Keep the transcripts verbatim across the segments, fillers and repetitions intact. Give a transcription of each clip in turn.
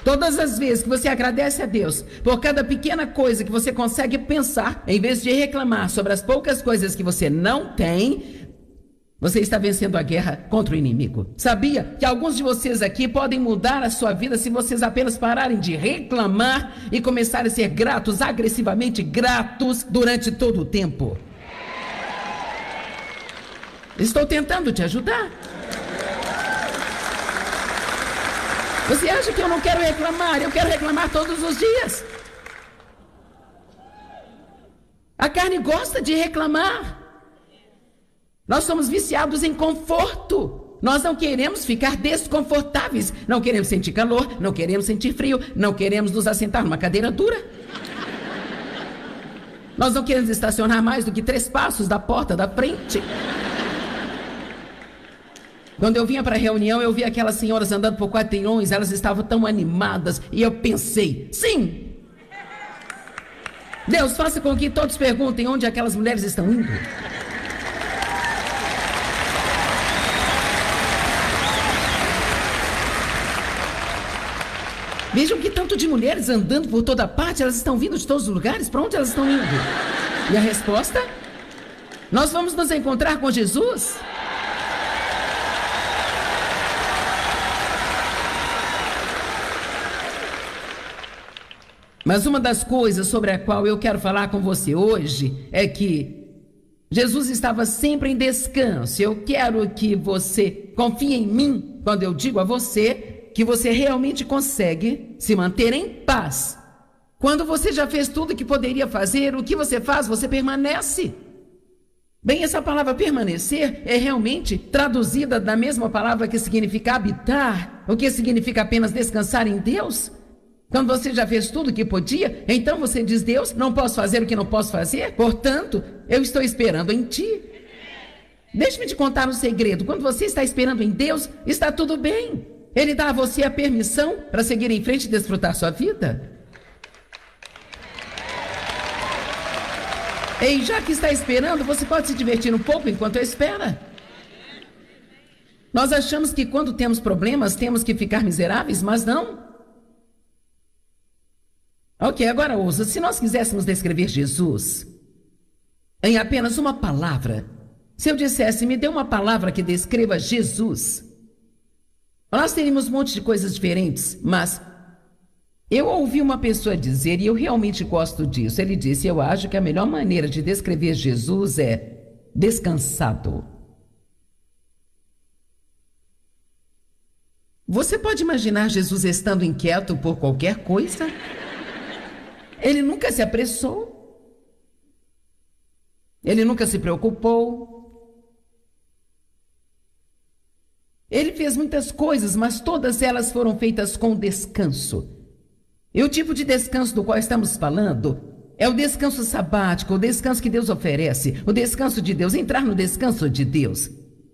Todas as vezes que você agradece a Deus por cada pequena coisa que você consegue pensar, em vez de reclamar sobre as poucas coisas que você não tem, você está vencendo a guerra contra o inimigo. Sabia que alguns de vocês aqui podem mudar a sua vida se vocês apenas pararem de reclamar e começarem a ser gratos, agressivamente gratos durante todo o tempo? Estou tentando te ajudar. Você acha que eu não quero reclamar? Eu quero reclamar todos os dias. A carne gosta de reclamar. Nós somos viciados em conforto. Nós não queremos ficar desconfortáveis. Não queremos sentir calor, não queremos sentir frio, não queremos nos assentar numa cadeira dura. Nós não queremos estacionar mais do que três passos da porta da frente. Quando eu vinha para a reunião, eu vi aquelas senhoras andando por quarteirões, elas estavam tão animadas, e eu pensei, sim! Deus, faça com que todos perguntem onde aquelas mulheres estão indo. Vejam que tanto de mulheres andando por toda parte, elas estão vindo de todos os lugares, para onde elas estão indo? E a resposta? Nós vamos nos encontrar com Jesus? Mas uma das coisas sobre a qual eu quero falar com você hoje é que Jesus estava sempre em descanso. Eu quero que você confie em mim quando eu digo a você que você realmente consegue se manter em paz. Quando você já fez tudo que poderia fazer, o que você faz? Você permanece. Bem, essa palavra permanecer é realmente traduzida da mesma palavra que significa habitar, o que significa apenas descansar em Deus. Quando você já fez tudo o que podia, então você diz, Deus, não posso fazer o que não posso fazer, portanto, eu estou esperando em Ti. Deixe-me te contar um segredo. Quando você está esperando em Deus, está tudo bem. Ele dá a você a permissão para seguir em frente e desfrutar sua vida. E já que está esperando, você pode se divertir um pouco enquanto espera. Nós achamos que quando temos problemas, temos que ficar miseráveis, mas não. Ok, agora ouça, se nós quiséssemos descrever Jesus em apenas uma palavra, se eu dissesse, me dê uma palavra que descreva Jesus, nós teríamos um monte de coisas diferentes, mas eu ouvi uma pessoa dizer, e eu realmente gosto disso, ele disse, eu acho que a melhor maneira de descrever Jesus é descansado. Você pode imaginar Jesus estando inquieto por qualquer coisa? Ele nunca se apressou. Ele nunca se preocupou. Ele fez muitas coisas, mas todas elas foram feitas com descanso. E o tipo de descanso do qual estamos falando é o descanso sabático, o descanso que Deus oferece, o descanso de Deus, entrar no descanso de Deus.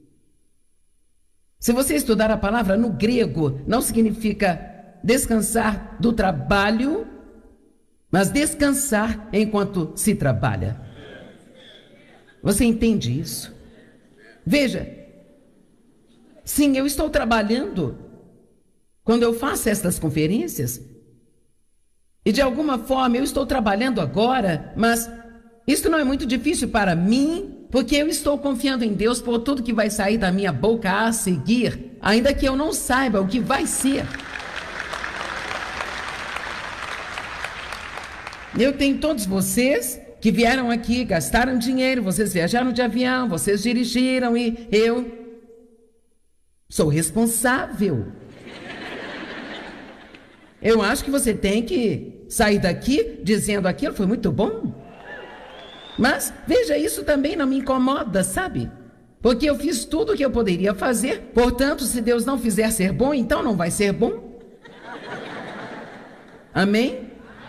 Se você estudar a palavra no grego, não significa descansar do trabalho, mas descansar enquanto se trabalha. Você entende isso? Veja, sim, eu estou trabalhando quando eu faço estas conferências, e de alguma forma eu estou trabalhando agora, mas isso não é muito difícil para mim, porque eu estou confiando em Deus por tudo que vai sair da minha boca a seguir, ainda que eu não saiba o que vai ser. Eu tenho todos vocês que vieram aqui, gastaram dinheiro, vocês viajaram de avião, vocês dirigiram e eu sou responsável. Eu acho que você tem que sair daqui dizendo aquilo foi muito bom. Mas, veja, isso também não me incomoda, sabe? Porque eu fiz tudo o que eu poderia fazer, portanto, se Deus não fizer ser bom, então não vai ser bom. Amém?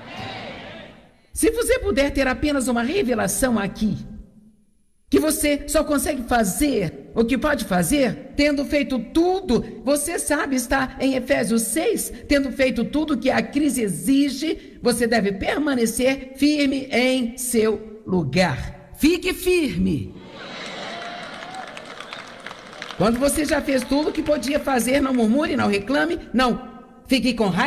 Se você puder ter apenas uma revelação aqui, que você só consegue fazer o que pode fazer, tendo feito tudo, você sabe, está em Efésios seis, tendo feito tudo que a crise exige, você deve permanecer firme em seu lugar. Fique firme. Quando você já fez tudo o que podia fazer, não murmure, não reclame, não fique com raiva.